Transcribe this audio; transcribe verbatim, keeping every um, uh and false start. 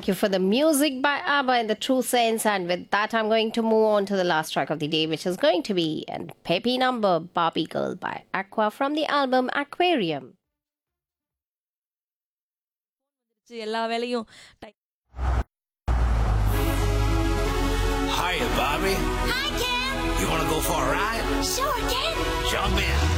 Thank you for the music by ABBA in the true sense. And with that, I'm going to move on to the last track of the day, which is going to be a peppy number, Barbie Girl by Aqua from the album Aquarium. எல்லா வேலையும் Hiya, Bobby. Hi, Ken. You want to go for a ride? Sure, Ken. Jump in.